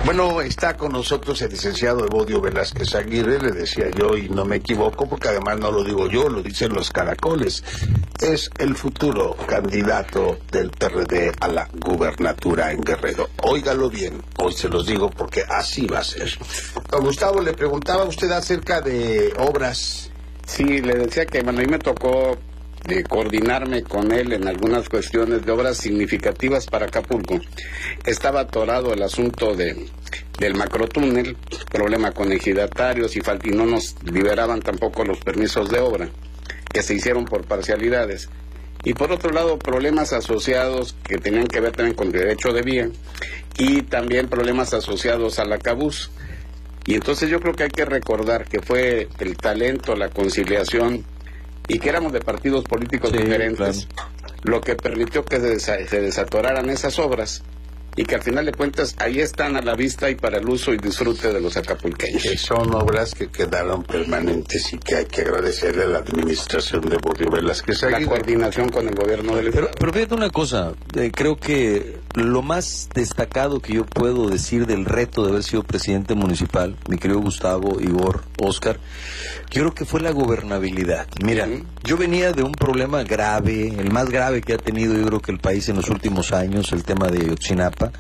Bueno, está con nosotros el licenciado Evodio Velázquez Aguirre, le decía yo, y no me equivoco, porque además no lo digo yo, lo dicen los caracoles. Es el futuro candidato del PRD a la gubernatura en Guerrero. Óigalo bien, hoy se los digo porque así va a ser. Don Gustavo, le preguntaba a usted acerca de obras. Sí, le decía que, bueno, a mí me tocó coordinarme con él en algunas cuestiones de obras significativas para Acapulco. Estaba atorado el asunto del macrotúnel, problema con ejidatarios y no nos liberaban tampoco los permisos de obra, que se hicieron por parcialidades. Y por otro lado, problemas asociados que tenían que ver también con derecho de vía y también problemas asociados a la Cabús. Y entonces yo creo que hay que recordar que fue el talento, la conciliación y que éramos de partidos políticos diferentes, claro, lo que permitió que se desatoraran esas obras y que al final de cuentas ahí están a la vista y para el uso y disfrute de los acapulqueños. Que son obras que quedaron permanentes y que hay que agradecerle a la administración de Evodio Velázquez Aguirre. La coordinación con el gobierno del Estado. Pero fíjate una cosa, creo que lo más destacado que yo puedo decir del reto de haber sido presidente municipal, mi querido Gustavo, Igor, Oscar, yo creo que fue la gobernabilidad. Mira, yo venía de un problema grave, el más grave que ha tenido yo creo que el país en los últimos años, el tema de Ayotzinapa,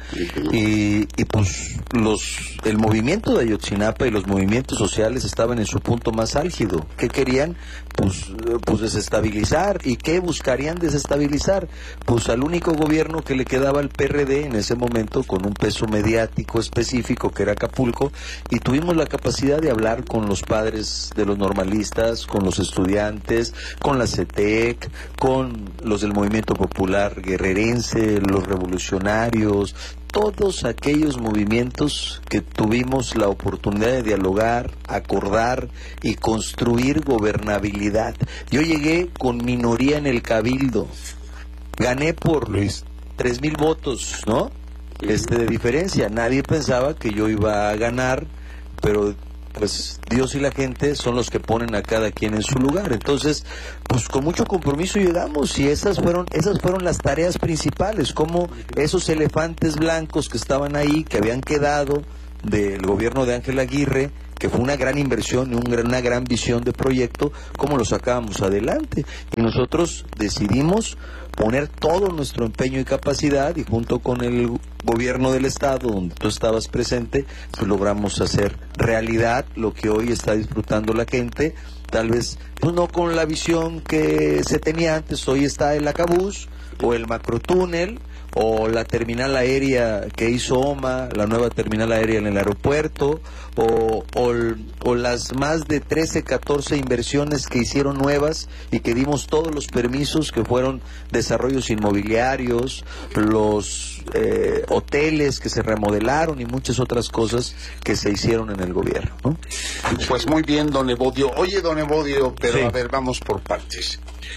y pues el movimiento de Ayotzinapa y los movimientos sociales estaban en su punto más álgido. ¿Qué querían? Pues desestabilizar. ¿Y qué buscarían desestabilizar? Pues al único gobierno que le quedaba al PRD en ese momento, con un peso mediático específico que era Acapulco, y tuvimos la capacidad de hablar con los padres de los normalistas, con los estudiantes, con la CETEC, con los del movimiento popular guerrerense, los revolucionarios, todos aquellos movimientos que tuvimos la oportunidad de dialogar, acordar y construir gobernabilidad. Yo llegué con minoría en el cabildo, gané por 3,000 votos, ¿no? De diferencia. Nadie pensaba que yo iba a ganar, pero pues Dios y la gente son los que ponen a cada quien en su lugar. Entonces, pues con mucho compromiso llegamos y esas fueron las tareas principales, como esos elefantes blancos que estaban ahí, que habían quedado del gobierno de Ángel Aguirre, que fue una gran inversión y una gran visión de proyecto, cómo lo sacábamos adelante. Y nosotros decidimos poner todo nuestro empeño y capacidad, y junto con el gobierno del estado, donde tú estabas presente, pues logramos hacer realidad lo que hoy está disfrutando la gente. Tal vez pues no con la visión que se tenía antes. Hoy está el Acabús o el macrotúnel o la terminal aérea que hizo OMA, la nueva terminal aérea en el aeropuerto, o las más de 13, 14 inversiones que hicieron nuevas y que dimos todos los permisos, que fueron desarrollos inmobiliarios, los hoteles que se remodelaron y muchas otras cosas que se hicieron en el gobierno, ¿no? Pues muy bien, don Evodio. Oye, don Evodio, pero sí, a ver, vamos por partes.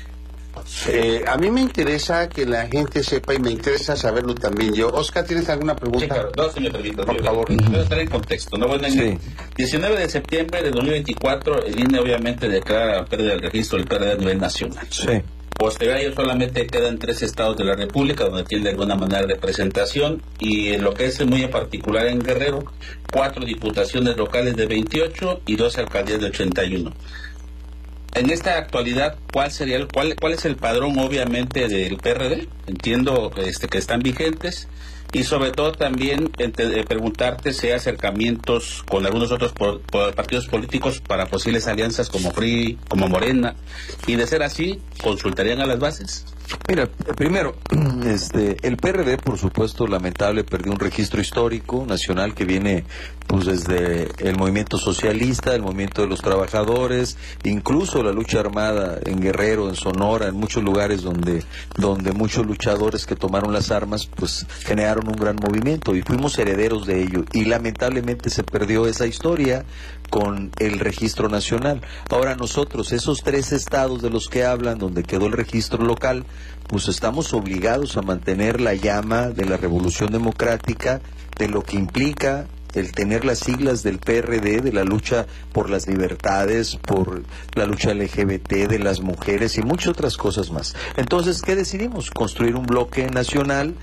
A mí me interesa que la gente sepa y me interesa saberlo también yo. Oscar, ¿tienes alguna pregunta? Sí, claro. No, si me permite. Por favor. Voy a estar en contexto. ¿No? Bueno, sí. 19 de septiembre de 2024, el INE obviamente declara la pérdida del registro del PRD a nivel nacional. Sí. Posterior a ello solamente quedan 3 estados de la República donde tiene de alguna manera representación, y en lo que es muy en particular en Guerrero, 4 diputaciones locales de 28 y 12 alcaldías de 81. En esta actualidad, ¿cuál es el padrón obviamente del PRD? Entiendo que están vigentes, y sobre todo también preguntarte si hay acercamientos con algunos otros partidos políticos para posibles alianzas como PRI, como Morena, y de ser así, ¿consultarían a las bases? Mira, primero, el PRD, por supuesto, lamentable, perdió un registro histórico nacional que viene pues desde el movimiento socialista, el movimiento de los trabajadores, incluso la lucha armada en Guerrero, en Sonora, en muchos lugares donde muchos luchadores que tomaron las armas pues generaron un gran movimiento y fuimos herederos de ello, y lamentablemente se perdió esa historia con el registro nacional. Ahora nosotros, esos 3 estados de los que hablan, donde quedó el registro local, pues estamos obligados a mantener la llama de la revolución democrática, de lo que implica el tener las siglas del PRD, de la lucha por las libertades, por la lucha LGBT, de las mujeres y muchas otras cosas más. Entonces, ¿qué decidimos? Construir un bloque nacional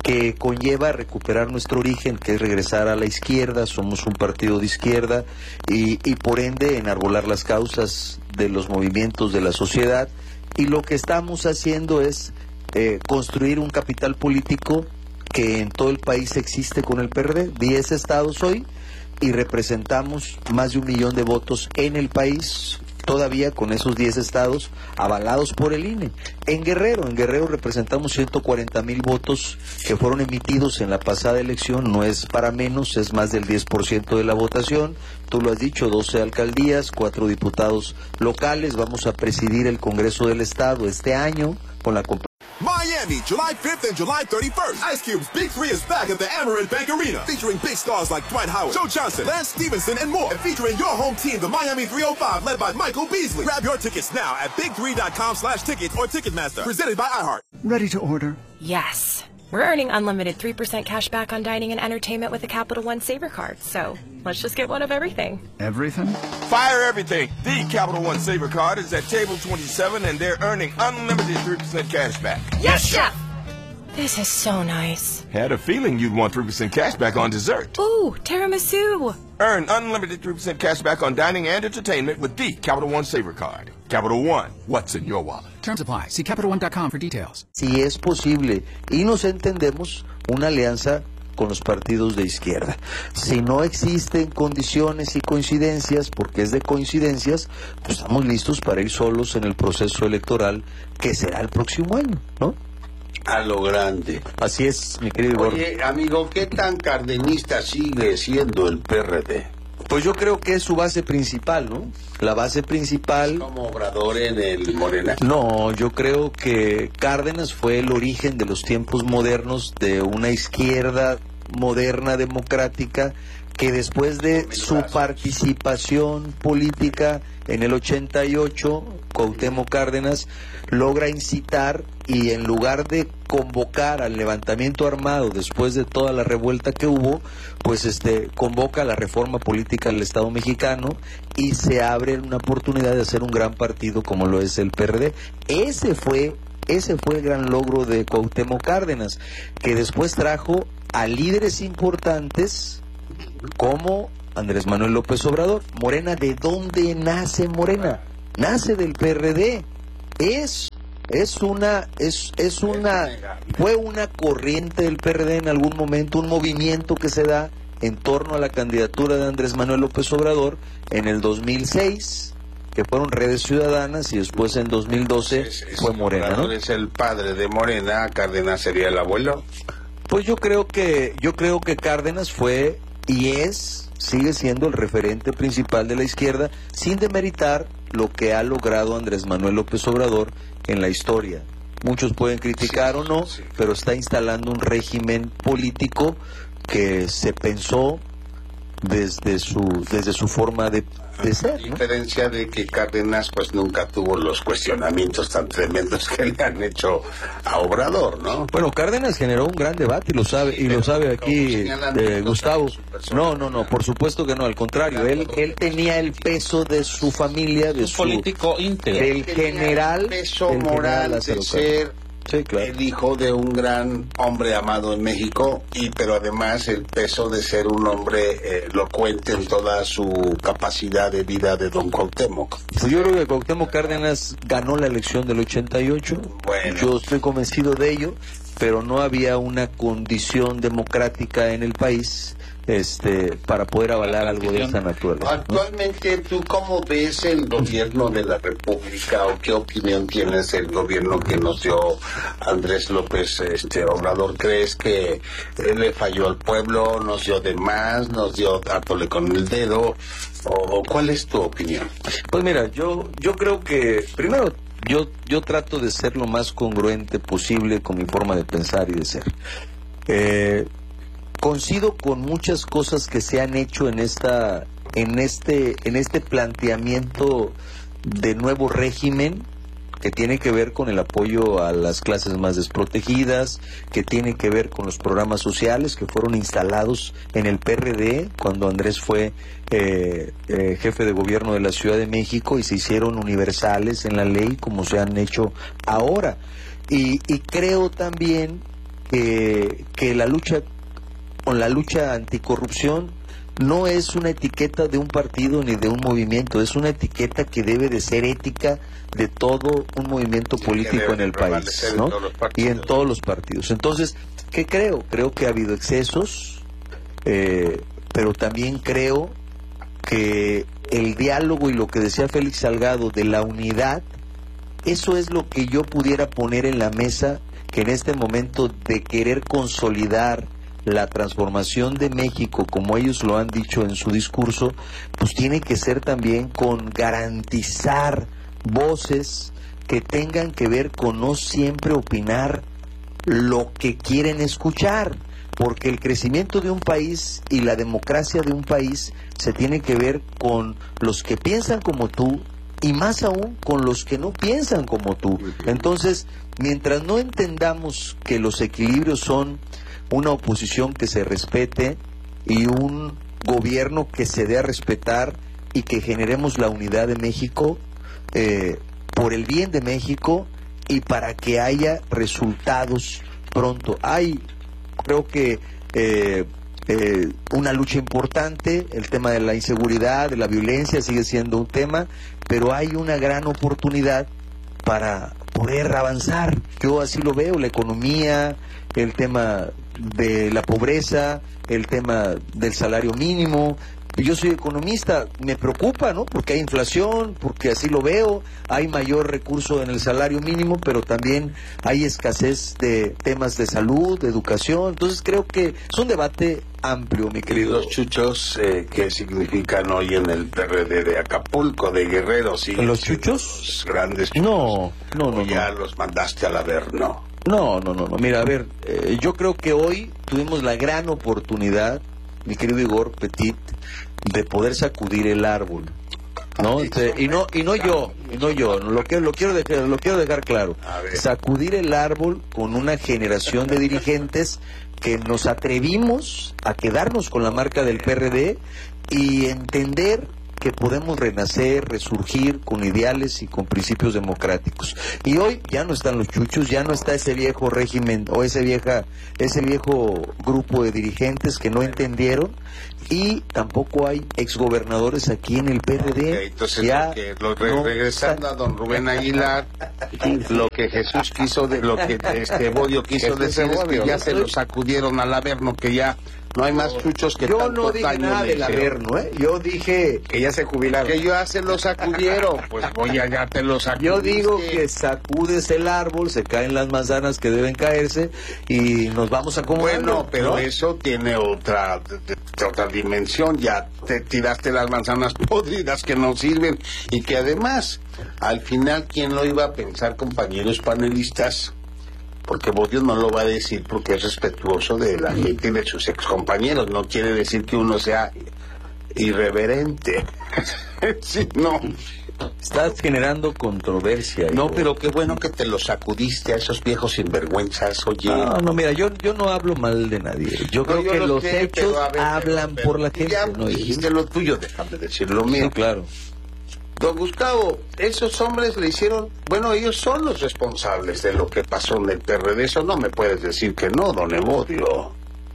que conlleva recuperar nuestro origen, que es regresar a la izquierda. Somos un partido de izquierda y por ende enarbolar las causas de los movimientos de la sociedad, y lo que estamos haciendo es construir un capital político que en todo el país existe con el PRD. 10 estados hoy y representamos más de 1 millón de votos en el país, todavía con esos 10 estados avalados por el INE. En Guerrero representamos 140,000 votos que fueron emitidos en la pasada elección. No es para menos, es más del 10% de la votación. Tú lo has dicho, 12 alcaldías, 4 diputados locales. Vamos a presidir el Congreso del Estado este año con la Miami, July 5th and July 31st. Ice Cube's Big 3 is back at the Amerant Bank Arena, featuring big stars like Dwight Howard, Joe Johnson, Lance Stevenson, and more. And featuring your home team, the Miami 305, led by Michael Beasley. Grab your tickets now at big3.com/tickets or Ticketmaster. Presented by iHeart. Ready to order? Yes. We're earning unlimited 3% cash back on dining and entertainment with a Capital One Saver card. So let's just get one of everything. Everything? Fire everything. The Capital One Saver card is at table 27 and they're earning unlimited 3% cash back. Yes, Chef! This is so nice. Had a feeling you'd want 3% cash back on dessert. Ooh, tiramisu! Earn unlimited 3% cash back on dining and entertainment with the Capital One Saver card. Capital One, what's in your wallet? Terms apply. See CapitalOne.com for details. Si es posible, y nos entendemos, una alianza con los partidos de izquierda. Si no existen condiciones y coincidencias, porque es de coincidencias, pues estamos listos para ir solos en el proceso electoral que será el próximo año, ¿no? A lo grande. Así es, mi querido Igor. Oye, amigo, ¿qué tan cardenista sigue siendo el PRD? Pues yo creo que es su base principal, ¿no? La base principal... ¿Como Obrador en el Morena? No, yo creo que Cárdenas fue el origen de los tiempos modernos de una izquierda moderna, democrática, que después de su participación política en el 88, Cuauhtémoc Cárdenas logra incitar, y en lugar de convocar al levantamiento armado después de toda la revuelta que hubo, pues convoca la reforma política del Estado mexicano y se abre una oportunidad de hacer un gran partido como lo es el PRD. Ese fue el gran logro de Cuauhtémoc Cárdenas, que después trajo a líderes importantes como Andrés Manuel López Obrador. Morena, ¿de dónde nace Morena? Nace del PRD. Fue una corriente del PRD en algún momento, un movimiento que se da en torno a la candidatura de Andrés Manuel López Obrador en el 2006, que fueron Redes Ciudadanas, y después en 2012 fue Morena, ¿no? Es el padre de Morena, Cárdenas sería el abuelo. Pues yo creo que Cárdenas fue y sigue siendo el referente principal de la izquierda, sin demeritar lo que ha logrado Andrés Manuel López Obrador en la historia. Muchos pueden criticar o no, pero está instalando un régimen político que se pensó desde su forma de ser, ¿no? A diferencia de que Cárdenas pues nunca tuvo los cuestionamientos tan tremendos que le han hecho a Obrador, ¿no? Bueno, Cárdenas generó un gran debate y lo sabe aquí Gustavo. No, por supuesto que no, al contrario, él tenía el peso de su familia, de su político íntegro, del general, peso moral de ser el hijo de un gran hombre amado en México, pero además el peso de ser un hombre elocuente en toda su capacidad de vida de don Cuauhtémoc. Pues yo creo que Cuauhtémoc Cárdenas ganó la elección del 88. Bueno, yo estoy convencido de ello, pero no había una condición democrática en el país para poder avalar algo de esa naturaleza, ¿no? Actualmente, ¿tú cómo ves el gobierno de la República o qué opinión tienes del gobierno que nos dio Andrés López Obrador? ¿Crees que él le falló al pueblo, nos dio de más, nos dio dándole con el dedo? ¿O cuál es tu opinión? Pues mira, yo creo que primero yo trato de ser lo más congruente posible con mi forma de pensar y de ser. Coincido con muchas cosas que se han hecho en este planteamiento de nuevo régimen, que tiene que ver con el apoyo a las clases más desprotegidas, que tiene que ver con los programas sociales que fueron instalados en el PRD cuando Andrés fue jefe de gobierno de la Ciudad de México, y se hicieron universales en la ley como se han hecho ahora. Y creo también que la lucha anticorrupción no es una etiqueta de un partido ni de un movimiento, es una etiqueta que debe de ser ética de todo un movimiento político en el país, ¿no? Y en todos los partidos. Entonces, ¿qué creo? Creo que ha habido excesos, pero también creo que el diálogo y lo que decía Félix Salgado de la unidad, eso es lo que yo pudiera poner en la mesa, que en este momento de querer consolidar la transformación de México, como ellos lo han dicho en su discurso, pues tiene que ser también con garantizar voces que tengan que ver con no siempre opinar lo que quieren escuchar, porque el crecimiento de un país y la democracia de un país se tiene que ver con los que piensan como tú y más aún con los que no piensan como tú. Entonces, mientras no entendamos que los equilibrios son una oposición que se respete y un gobierno que se dé a respetar y que generemos la unidad de México por el bien de México y para que haya resultados pronto. Creo que una lucha importante, el tema de la inseguridad, de la violencia sigue siendo un tema, pero hay una gran oportunidad para poder avanzar. Yo así lo veo, la economía, el tema de la pobreza, el tema del salario mínimo. Yo soy economista, me preocupa, ¿no? Porque hay inflación, porque así lo veo, hay mayor recurso en el salario mínimo, pero también hay escasez de temas de salud, de educación. Entonces creo que es un debate amplio, mi querido. Los chuchos, ¿qué significan hoy en el PRD de Acapulco, de Guerrero? ¿Los chuchos? Los grandes chuchos. No. Ya los mandaste al Averno. No. Mira, a ver, yo creo que hoy tuvimos la gran oportunidad, mi querido Igor Petit, de poder sacudir el árbol, ¿no? Y no yo, lo quiero dejar claro. Sacudir el árbol con una generación de dirigentes que nos atrevimos a quedarnos con la marca del PRD y entender que podemos renacer, resurgir con ideales y con principios democráticos. Y hoy ya no están los chuchos, ya no está ese viejo régimen o ese viejo grupo de dirigentes que no entendieron, y tampoco hay exgobernadores aquí en el PRD. Entonces, ya regresando a don Rubén Aguilar, lo que Jesús quiso, lo que Bodio quiso decir es que ya se lo sacudieron al Averno, que ya no hay más chuchos que yo no dije nada del Averno, yo dije que ya se jubilaron, que ya se lo sacudieron. Pues ya te lo sacudiste. Yo digo que sacudes el árbol, se caen las manzanas que deben caerse y nos vamos acomodando. Bueno, pero ¿no? Eso tiene otra dimensión. Ya te tiraste las manzanas podridas que no sirven y que además, al final, ¿quién lo iba a pensar, compañeros panelistas? Porque Bodio no lo va a decir porque es respetuoso de la gente y de sus excompañeros. No quiere decir que uno sea irreverente. Sí, no. Estás generando controversia. No, pero qué bueno que te lo sacudiste a esos viejos sinvergüenzas, oye. No, mira, yo no hablo mal de nadie. Yo creo que los hechos hablan por la gente. Ya dijiste lo tuyo, déjame decir lo mío. Sí, claro. Don Gustavo, esos hombres le hicieron, bueno, ellos son los responsables de lo que pasó en el PRD, eso no me puedes decir que no, don Evodio.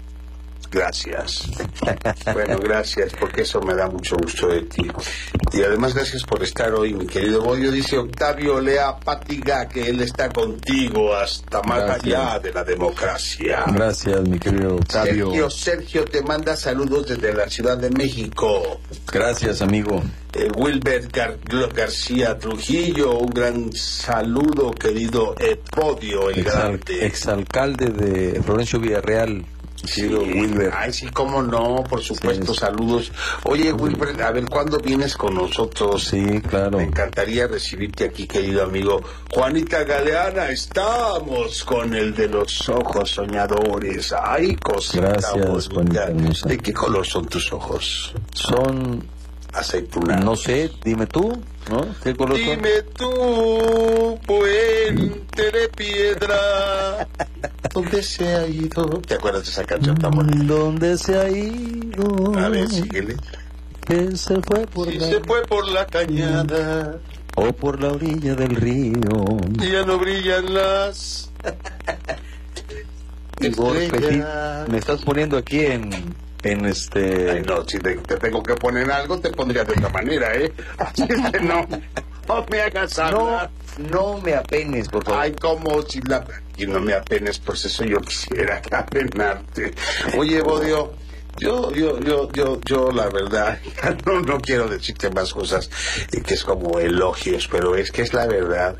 Gracias. Bueno, gracias, porque eso me da mucho gusto de ti. Y además gracias por estar hoy, mi querido Bodio. Dice Octavio Lea Patiga que él está contigo hasta más allá de la democracia. Gracias, mi querido Octavio. Sergio te manda saludos desde la Ciudad de México. Gracias, amigo. Wilbert García Trujillo, un gran saludo, querido Evodio, el grande. Exalcalde de Florencio Villarreal. Sí, Wilber. Ay, sí, cómo no, por supuesto, sí. Saludos. Oye, Wilber, a ver, ¿cuándo vienes con nosotros? Sí, claro. Me encantaría recibirte aquí, querido amigo. Juanita Galeana, estamos con el de los ojos soñadores. Ay, cosita. Gracias, Juanita. ¿De qué color son tus ojos? Son aceitunados. No sé, dime tú, ¿no? ¿Qué color son? Dime tú, puente de piedra. ¿Dónde se ha ido? ¿Te acuerdas de esa canción tan bonita? ¿Dónde se ha ido? A ver, síguele. Que se fue por se fue por la cañada. O por la orilla del río. Y ya no brillan las... Igor Petit, me estás poniendo aquí en Ay, no, si te tengo que poner algo, te pondría de otra manera, ¿eh? Así es que no me hagas hablar. No me apenes, por favor. Ay, como si y no me apenes, pues eso yo quisiera apenarte. Oye, Bodio, yo la verdad, no quiero decirte más cosas que es como elogios, pero es que es la verdad.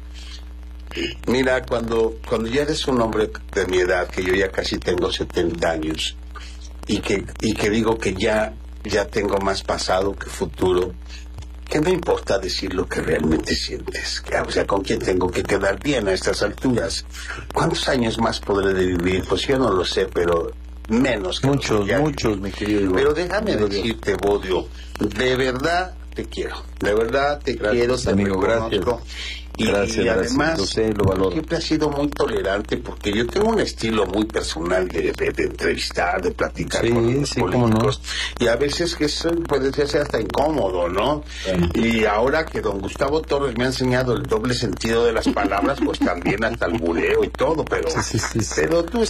Mira, cuando ya eres un hombre de mi edad, que yo ya casi tengo 70 años, y que digo que ya tengo más pasado que futuro, que no importa decir lo que realmente sientes, o sea, con quién tengo que quedar bien a estas alturas. ¿Cuántos años más podré vivir? Pues yo no lo sé, pero menos que muchos, mi querido. Pero déjame decirte, Bodio, de verdad te quiero, de verdad te quiero, te amigo, reconozco. gracias. Y además, lo sé, lo valoro. Siempre ha sido muy tolerante porque yo tengo un estilo muy personal de entrevistar, de platicar con los políticos. No. Y a veces que eso puede ser hasta incómodo, ¿no? Y ahora que don Gustavo Torres me ha enseñado el doble sentido de las palabras, pues también hasta el buleo y todo, pero... Sí. Pero tú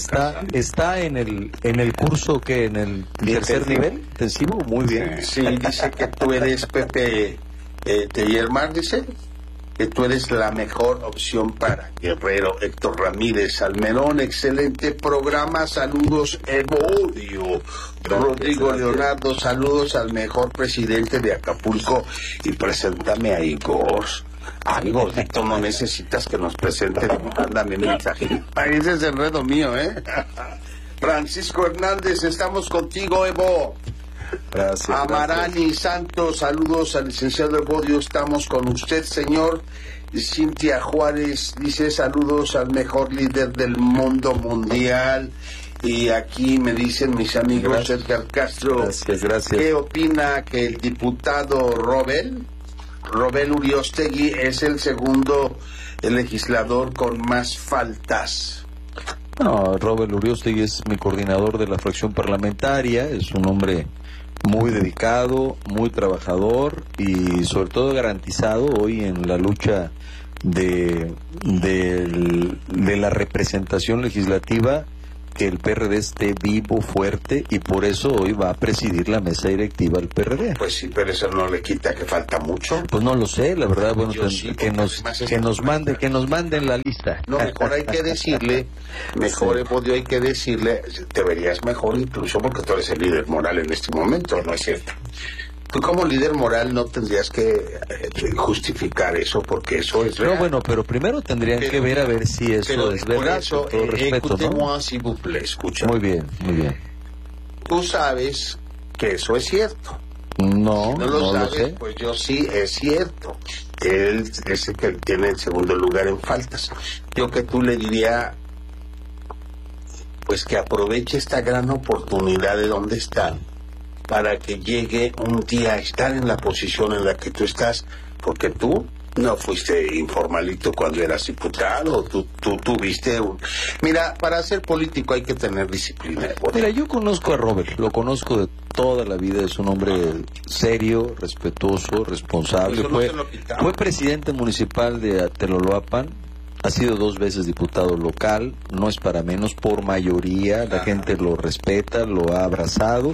está en el curso que en el tercer nivel intensivo, muy bien. Sí, dice que tú eres Pepe Tellermar, dice que tú eres la mejor opción para Guerrero. Héctor Ramírez Almerón, excelente programa, saludos Evodio. Rodrigo Leonardo, saludos al mejor presidente de Acapulco y preséntame a Igor. Ay, gordito, no necesitas que nos presente, mándame mensaje. Ay, ese es el enredo mío, ¿eh? Francisco Hernández, estamos contigo, Evo. Gracias. Amarani Santos, saludos al licenciado Evodio, estamos con usted, señor. Cintia Juárez dice saludos al mejor líder del mundo mundial. Y aquí me dicen mis amigos, Edgar Castro, gracias. ¿Qué opina que el diputado Robel Uriostegui es el segundo legislador con más faltas? No, Robel Uriostegui es mi coordinador de la fracción parlamentaria, es un hombre muy dedicado, muy trabajador y sobre todo garantizado hoy en la lucha de la representación legislativa, que el PRD esté vivo, fuerte, y por eso hoy va a presidir la mesa directiva del PRD. Pues sí, pero eso no le quita que falta mucho. Pues no lo sé, la verdad, bueno, sí, que nos manden la lista. No, mejor hay que decirle, Evodio, hay que decirle, te verías mejor incluso porque tú eres el líder moral en este momento, ¿no es cierto? Tú como líder moral no tendrías que justificar eso, porque eso es real. No, bueno, pero primero tendrían que ver a ver si eso es verdad. Eso, con todo respeto, ¿no? Escucha. Muy bien. Tú sabes que eso es cierto. No, si no lo sabes, sé. Pues yo sí, es cierto. Él es el que tiene el segundo lugar en faltas. Yo que tú le diría, pues que aproveche esta gran oportunidad de donde está, para que llegue un día a estar en la posición en la que tú estás, porque tú no fuiste informalito cuando eras diputado, tú tuviste un... Mira, para ser político hay que tener disciplina. Mira, yo conozco a Robert, lo conozco de toda la vida, es un hombre serio, respetuoso, responsable, fue presidente municipal de Ateloloapan, ha sido 2 veces diputado local, no es para menos, por mayoría, la gente lo respeta, lo ha abrazado,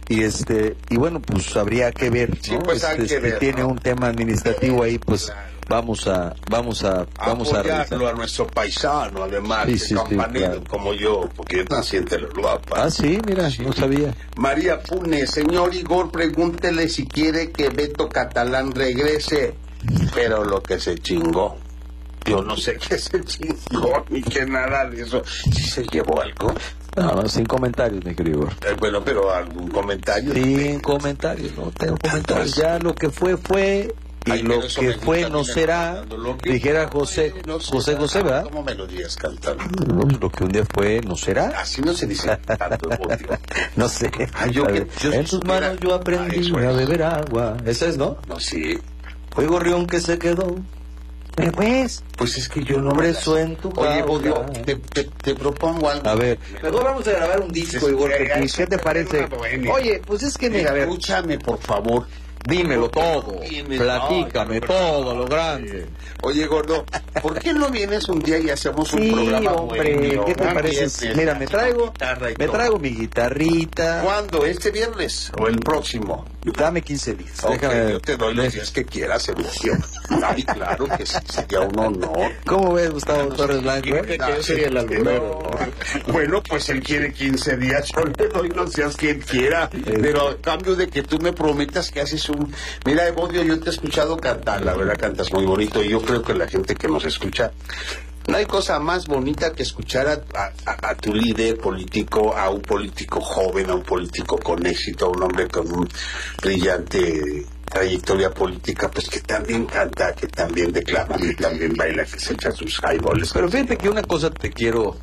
y bueno, pues habría que ver, ¿no? Sí, pues hay que ver, tiene un tema administrativo ahí, pues vamos a apoyarlo a nuestro paisano, además, campanero, claro, como yo, porque yo nací en Ateloloapan. Ah, sí, mira, no sabía. María Pune, señor Igor, pregúntele si quiere que Beto Catalán regrese, pero lo que se chingó. Yo no sé qué se chingó ni que nada de eso. ¿Sí se llevó algo? No, sin comentarios, mi querido. Bueno, pero algún comentario. Sin comentarios, no tengo comentarios. Ya lo que fue, y lo que fue no será. Dijera José, ¿verdad? ¿Cómo me lo digas cantando? Lo que un día fue no será. Así no se dice tanto, no sé. En tus manos yo aprendí a beber agua. ¿Esa es, no? No, sí. Fue gorrión que se quedó. Pues es que yo no preso en tu Oye, Bodio, te propongo algo. A ver, mejor vamos a grabar un disco, Igor Petit. ¿Qué te parece? Oye, pues es que mira, a ver, escúchame, por favor. dímelo todo, platícame todo lo grande. Oye, gordo, ¿por qué no vienes un día y hacemos un programa hombre, bueno? ¿qué te parece? Mira, me traigo mi guitarrita. ¿Cuándo? ¿Este viernes o el próximo? Dame 15 días. Ok, Déjame, yo te doy los días que quieras, emoción. Ay, claro que sí, sería un honor. ¿Cómo ves, Gustavo Torres Blanco? Yo sería el alburero. Bueno, pues él quiere 15 días, yo le doy los días que él quiera, pero a cambio de que tú me prometas que haces un... Mira, Evodio, yo te he escuchado cantar, la verdad cantas muy bonito, y yo creo que la gente que nos escucha, no hay cosa más bonita que escuchar a tu líder político, a un político joven, a un político con éxito, a un hombre con un brillante trayectoria política, pues que también canta, que también declama, que también baila, que se echa sus highballs. Pero fíjate que una cosa les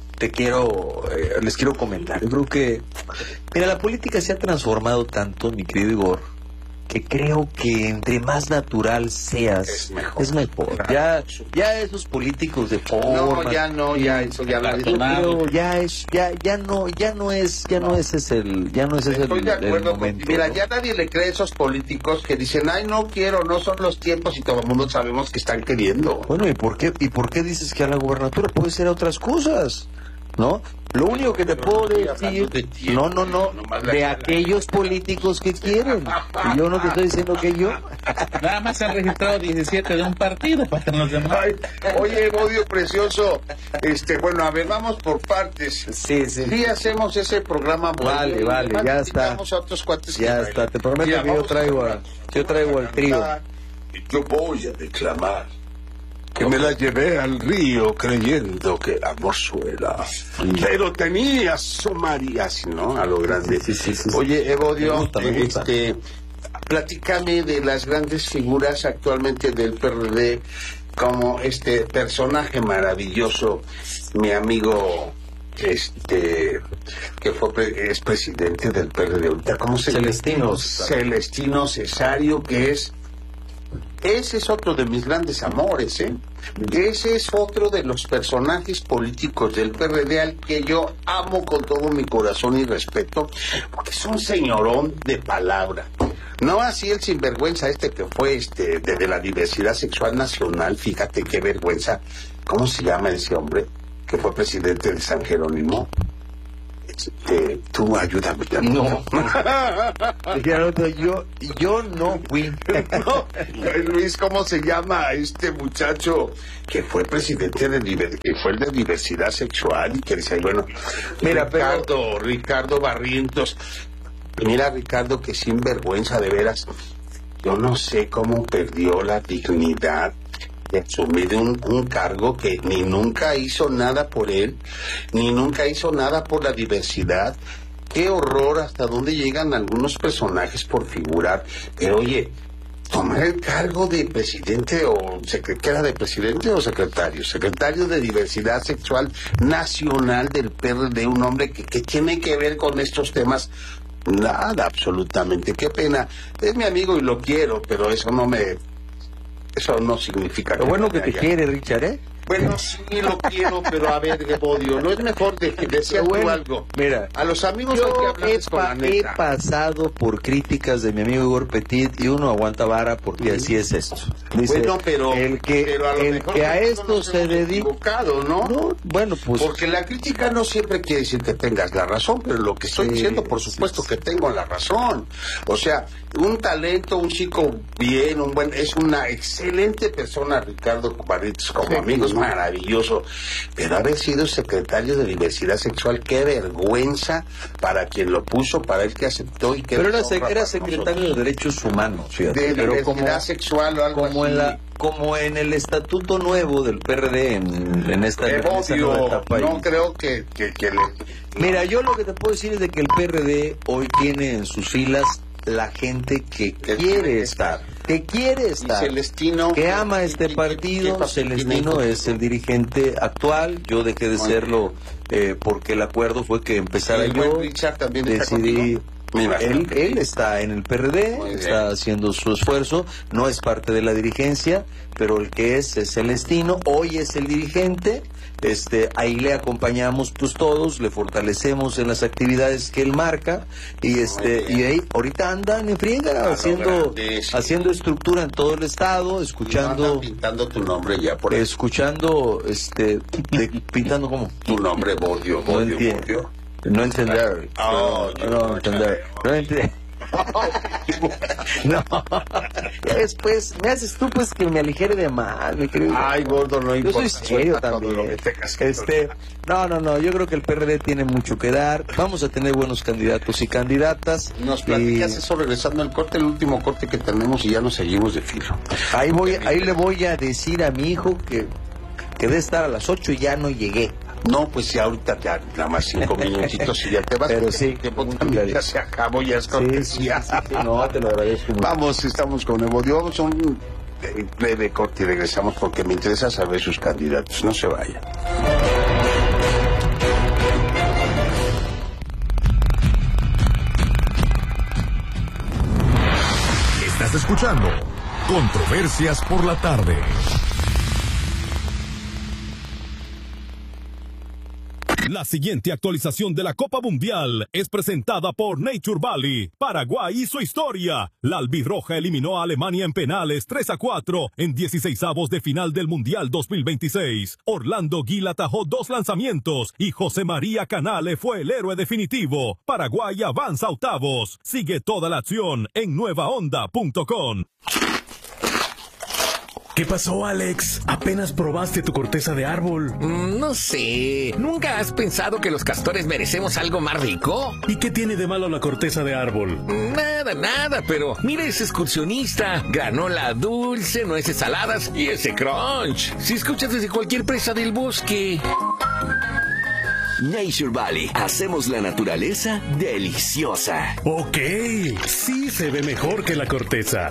quiero comentar. Yo creo que, mira, la política se ha transformado tanto, mi querido Igor, que creo que entre más natural seas, es mejor. Ya esos políticos de forma. No, ya eso ya no. Yo creo, ya no es ese el Estoy de acuerdo momento. Mira, ¿no? ya nadie le cree a esos políticos que dicen, ay, no quiero, no son los tiempos, y todo el mundo sabemos que están queriendo. Bueno, ¿y por qué dices que a la gubernatura puede ser a otras cosas? ¿No? Lo único que te puedo decir, no, de aquellos políticos que quieren. Y yo no te estoy diciendo que yo. Nada más se han registrado 17 de un partido para los demás. Ay, oye, Evodio precioso, bueno, a ver, vamos por partes. Sí. Sí, hacemos ese programa. Vale, ya está. A otros cuates Ya que está, te prometo Mira, que yo traigo al trío. Yo voy a declamar que me la llevé al río creyendo que la mozuela, pero tenía somarías, ¿no? A lo grande. Sí. Oye, Evodio, Me gusta. platícame de las grandes figuras actualmente del PRD, como este personaje maravilloso, mi amigo, que es presidente del PRD ahorita, ¿cómo se llama? Celestino Cesario, que ese es otro de mis grandes amores, ¿eh? Ese es otro de los personajes políticos del PRD al que yo amo con todo mi corazón y respeto, porque es un señorón de palabra. No así el sinvergüenza que fue de la diversidad sexual nacional, fíjate qué vergüenza. ¿Cómo se llama ese hombre que fue presidente de San Jerónimo? Tú ayúdame. No. yo no fui. No, Luis, ¿cómo se llama este muchacho que fue presidente que fue el de diversidad sexual y que decía, bueno, mira, Ricardo Barrientos. Mira, Ricardo, que sin vergüenza, de veras, yo no sé cómo perdió la dignidad de asumir un cargo que ni nunca hizo nada por él, ni nunca hizo nada por la diversidad. Qué horror hasta dónde llegan algunos personajes por figurar. Pero oye, tomar el cargo de presidente o secretario de presidente o secretario de diversidad sexual nacional del PRD, un hombre que tiene que ver con estos temas. Nada, absolutamente. Qué pena. Es mi amigo y lo quiero, pero eso no significa Lo bueno que te quiere, Richard, ¿eh? Bueno, sí lo quiero, pero a ver, Evodio, no es mejor de que decías tú algo. Mira, a los amigos hay que hablarles con la he neta. pasado por críticas de mi amigo Igor Petit y uno aguanta vara porque así es esto. Dice, Bueno, pero el que a esto se dedica, equivocado, ¿no? Bueno, pues Porque la crítica no siempre quiere decir que tengas la razón, pero lo que estoy diciendo, por supuesto que tengo la razón. O sea, un talento, un chico bien, es una excelente persona, Ricardo Barrientos, como amigos, maravilloso, pero haber sido secretario de diversidad sexual, qué vergüenza para quien lo puso, para el que aceptó y que... Pero era secretario de Derechos Humanos, fíjate, de pero diversidad sexual o algo así. Como en el estatuto nuevo del PRD en esta nueva etapa. No creo que Mira, yo lo que te puedo decir es de que el PRD hoy tiene en sus filas la gente que quiere estar. Celestino, que ama este partido. Celestino es el dirigente actual. Yo dejé de serlo porque el acuerdo fue que empezara yo. Richard también decidí. Él está en el PRD, está haciendo su esfuerzo, no es parte de la dirigencia, pero el que es Celestino, hoy es el dirigente. Ahí le acompañamos pues todos, le fortalecemos en las actividades que él marca y ahí ahorita andan en friega haciendo estructura en todo el estado, escuchando, pintando tu nombre ya por eso. Escuchando pintando como tu nombre, Bodio. No entender. No entender. No. Después me haces tú pues que me aligere de mal, mi querido. Ay, gordo, no importa. Yo soy serio también. No, yo creo que el PRD tiene mucho que dar. Vamos a tener buenos candidatos y candidatas. Nos platicas eso regresando al corte, el último corte que tenemos y ya nos seguimos de filo. Ahí le voy a decir a mi hijo que debe estar a las 8 y ya no llegué. No, pues ya ahorita ya nada más 5 minutitos y ya te vas. Pero sí, ya se acabó, ya es cortesía. Sí. No, te lo agradezco mucho. Vamos, estamos con Evodio. Vamos a un breve corte y regresamos porque me interesa saber sus candidatos. No se vayan. Estás escuchando Controversias por la Tarde. La siguiente actualización de la Copa Mundial es presentada por Nature Valley. Paraguay hizo historia. La albirroja eliminó a Alemania en penales 3-4 en 16avos de final del Mundial 2026. Orlando Gil atajó 2 lanzamientos y José María Canale fue el héroe definitivo. Paraguay avanza a octavos. Sigue toda la acción en nuevaonda.com. ¿Qué pasó, Alex? ¿Apenas probaste tu corteza de árbol? No sé. ¿Nunca has pensado que los castores merecemos algo más rico? ¿Y qué tiene de malo la corteza de árbol? Nada, pero mira ese excursionista. Granola dulce, nueces saladas y ese crunch. Si escuchas desde cualquier presa del bosque. Nature Valley. Hacemos la naturaleza deliciosa. Ok, sí se ve mejor que la corteza.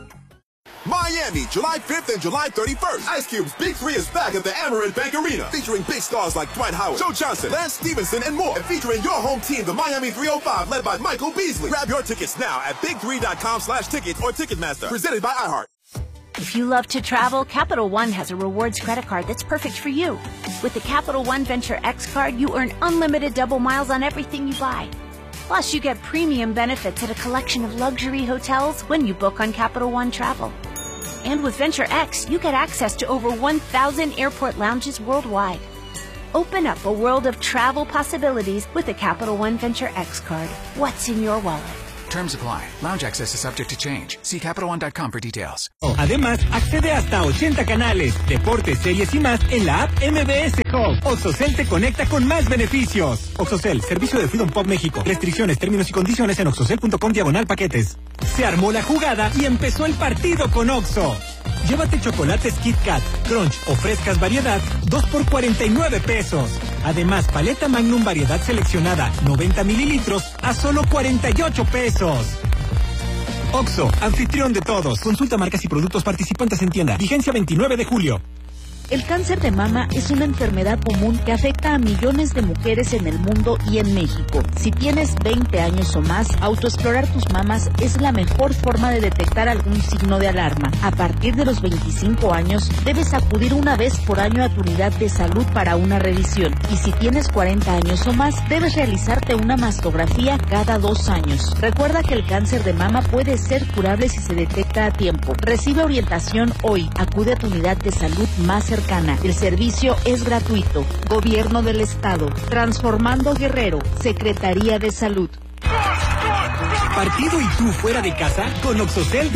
Miami, July 5th and July 31st. Ice Cube's Big 3 is back at the Amerant Bank Arena, featuring big stars like Dwight Howard, Joe Johnson, Lance Stevenson, and more. And featuring your home team, the Miami 305, led by Michael Beasley. Grab your tickets now at big3.com/tickets or Ticketmaster. Presented by iHeart. If you love to travel, Capital One has a rewards credit card that's perfect for you. With the Capital One Venture X card, you earn unlimited double miles on everything you buy. Plus, you get premium benefits at a collection of luxury hotels when you book on Capital One Travel. And with Venture X, you get access to over 1,000 airport lounges worldwide. Open up a world of travel possibilities with the Capital One Venture X card. What's in your wallet? Terms apply. Lounge access is subject to change. See CapitalOne.com for details. Además, accede hasta 80 canales, deportes, series y más en la app MBS Hub. Oxocel te conecta con más beneficios. Oxocel, servicio de Freedom Pop México. Restricciones, términos y condiciones en oxocel.com/paquetes. Se armó la jugada y empezó el partido con Oxo. Llévate chocolates Kit Kat, Crunch o frescas variedad, 2 por 49 pesos. Además, paleta Magnum variedad seleccionada, 90 mililitros, a solo 48 pesos. Oxo, anfitrión de todos. Consulta marcas y productos participantes en tienda. Vigencia 29 de julio. El cáncer de mama es una enfermedad común que afecta a millones de mujeres en el mundo y en México. Si tienes 20 años o más, autoexplorar tus mamas es la mejor forma de detectar algún signo de alarma. A partir de los 25 años, debes acudir una vez por año a tu unidad de salud para una revisión. Y si tienes 40 años o más, debes realizarte una mastografía cada 2 años. Recuerda que el cáncer de mama puede ser curable si se detecta a tiempo. Recibe orientación hoy. Acude a tu unidad de salud más cercana. El servicio es gratuito. Gobierno del Estado. Transformando Guerrero. Secretaría de Salud. ¿Partido y tú fuera de casa? Con Oxocel